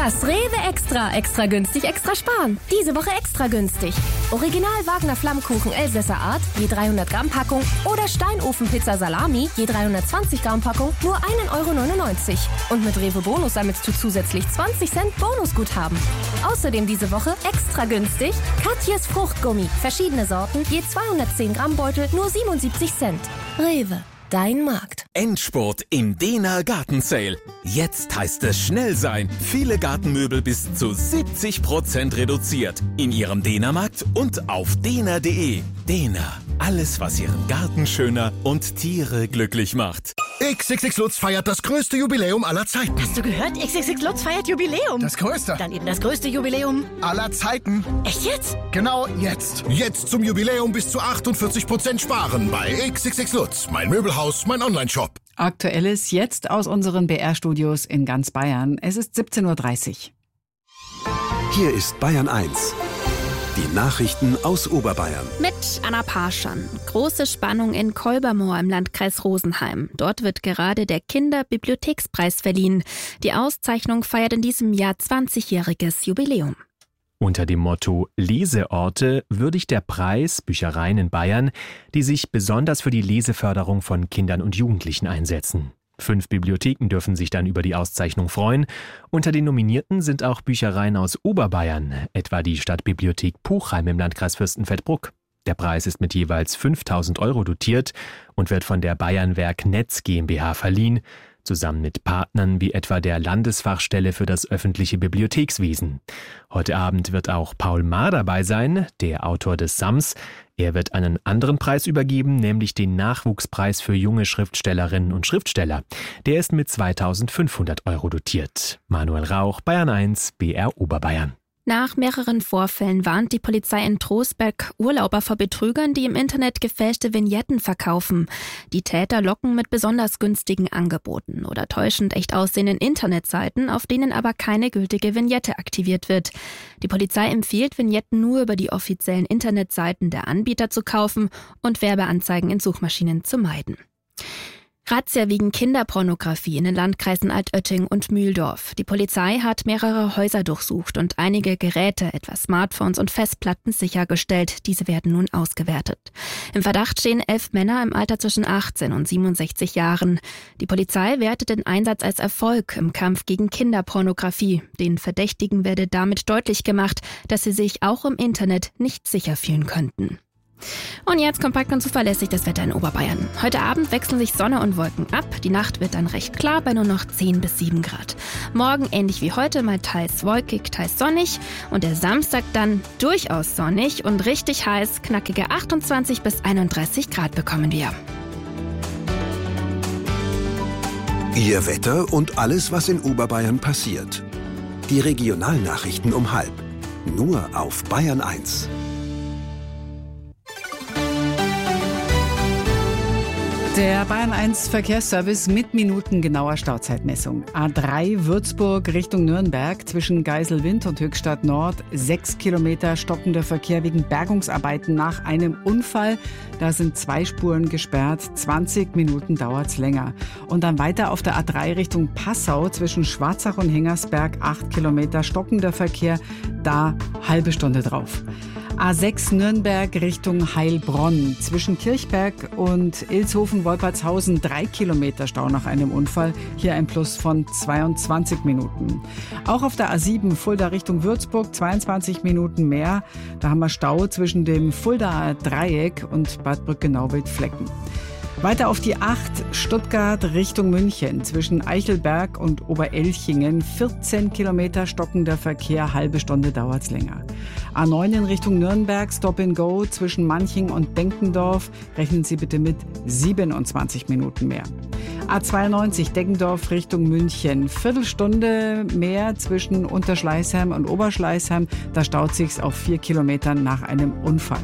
Das Rewe Extra. Extra günstig, extra sparen. Diese Woche extra günstig. Original Wagner Flammkuchen Elsässer Art, je 300 Gramm Packung. Oder Steinofenpizza Salami, je 320 Gramm Packung, nur 1,99 €. Und mit Rewe Bonus sammelst du zusätzlich 20 Cent Bonusguthaben. Außerdem diese Woche extra günstig Katjes Fruchtgummi. Verschiedene Sorten, je 210 Gramm Beutel, nur 77 Cent. Rewe. Dein Markt. Endspurt im Dehner Gartensale. Jetzt heißt es schnell sein. Viele Gartenmöbel bis zu 70% reduziert. In Ihrem Dehnermarkt und auf dehner.de. Dehner. Alles, was Ihren Garten schöner und Tiere glücklich macht. XXX Lutz feiert das größte Jubiläum aller Zeiten. Hast du gehört? XXX Lutz feiert Jubiläum. Das größte. Dann eben das größte Jubiläum aller Zeiten. Echt jetzt? Genau jetzt. Jetzt zum Jubiläum bis zu 48% sparen bei XXX Lutz. Mein Möbelhaus, mein Onlineshop. Aktuelles jetzt aus unseren BR-Studios in ganz Bayern. Es ist 17:30 Uhr. Hier ist Bayern 1. Die Nachrichten aus Oberbayern. Mit Anna Parschan. Große Spannung in Kolbermoor im Landkreis Rosenheim. Dort wird gerade der Kinderbibliothekspreis verliehen. Die Auszeichnung feiert in diesem Jahr 20-jähriges Jubiläum. Unter dem Motto Leseorte würdigt der Preis Büchereien in Bayern, die sich besonders für die Leseförderung von Kindern und Jugendlichen einsetzen. 5 Bibliotheken dürfen sich dann über die Auszeichnung freuen. Unter den Nominierten sind auch Büchereien aus Oberbayern, etwa die Stadtbibliothek Puchheim im Landkreis Fürstenfeldbruck. Der Preis ist mit jeweils 5.000 € dotiert und wird von der Bayernwerk Netz GmbH verliehen, zusammen mit Partnern wie etwa der Landesfachstelle für das öffentliche Bibliothekswesen. Heute Abend wird auch Paul Maar dabei sein, der Autor des Sams. Er wird einen anderen Preis übergeben, nämlich den Nachwuchspreis für junge Schriftstellerinnen und Schriftsteller. Der ist mit 2.500 € dotiert. Manuel Rauch, Bayern 1, BR Oberbayern. Nach mehreren Vorfällen warnt die Polizei in Trostberg Urlauber vor Betrügern, die im Internet gefälschte Vignetten verkaufen. Die Täter locken mit besonders günstigen Angeboten oder täuschend echt aussehenden Internetseiten, auf denen aber keine gültige Vignette aktiviert wird. Die Polizei empfiehlt, Vignetten nur über die offiziellen Internetseiten der Anbieter zu kaufen und Werbeanzeigen in Suchmaschinen zu meiden. Razzia wegen Kinderpornografie in den Landkreisen Altötting und Mühldorf. Die Polizei hat mehrere Häuser durchsucht und einige Geräte, etwa Smartphones und Festplatten, sichergestellt. Diese werden nun ausgewertet. Im Verdacht stehen 11 Männer im Alter zwischen 18 und 67 Jahren. Die Polizei wertet den Einsatz als Erfolg im Kampf gegen Kinderpornografie. Den Verdächtigen werde damit deutlich gemacht, dass sie sich auch im Internet nicht sicher fühlen könnten. Und jetzt kompakt und zuverlässig das Wetter in Oberbayern. Heute Abend wechseln sich Sonne und Wolken ab. Die Nacht wird dann recht klar bei nur noch 10 bis 7 Grad. Morgen ähnlich wie heute, mal teils wolkig, teils sonnig. Und der Samstag dann durchaus sonnig und richtig heiß. Knackige 28 bis 31 Grad bekommen wir. Ihr Wetter und alles, was in Oberbayern passiert. Die Regionalnachrichten um 12:30. Nur auf Bayern 1. Der Bayern 1 Verkehrsservice mit minutengenauer Stauzeitmessung. A3 Würzburg Richtung Nürnberg zwischen Geiselwind und Höchstadt Nord. 6 Kilometer stockender Verkehr wegen Bergungsarbeiten nach einem Unfall. Da sind 2 Spuren gesperrt. 20 Minuten dauert's länger. Und dann weiter auf der A3 Richtung Passau zwischen Schwarzach und Hengersberg. 8 Kilometer stockender Verkehr. Da halbe Stunde drauf. A6 Nürnberg Richtung Heilbronn. Zwischen Kirchberg und Ilshofen-Wolpertshausen 3 Kilometer Stau nach einem Unfall. Hier ein Plus von 22 Minuten. Auch auf der A7 Fulda Richtung Würzburg 22 Minuten mehr. Da haben wir Stau zwischen dem Fuldaer Dreieck und Bad Brückenau-Wildflecken. Weiter auf die 8 Stuttgart Richtung München zwischen Eichelberg und Oberelchingen 14 Kilometer stockender Verkehr, halbe Stunde dauert's länger. A9 in Richtung Nürnberg Stop and Go zwischen Manching und Benkendorf, rechnen Sie bitte mit 27 Minuten mehr. A92 Deggendorf Richtung München, Viertelstunde mehr zwischen Unterschleißheim und Oberschleißheim, da staut sich's auf 4 Kilometern nach einem Unfall.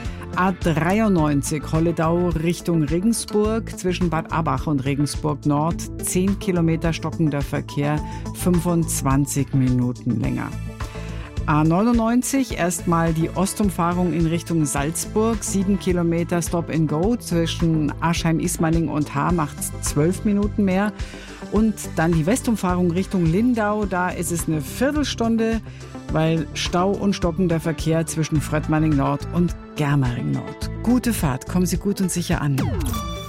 A93 Holledau Richtung Regensburg zwischen Bad Abach und Regensburg Nord 10 Kilometer stockender Verkehr, 25 Minuten länger. A99 erstmal die Ostumfahrung in Richtung Salzburg, 7 Kilometer Stop and Go zwischen Aschheim-Ismaning und Haar macht 12 Minuten mehr. Und dann die Westumfahrung Richtung Lindau, da ist es eine Viertelstunde, weil Stau und stockender Verkehr zwischen Fröttmanning Nord und Germering Nord. Gute Fahrt, kommen Sie gut und sicher an.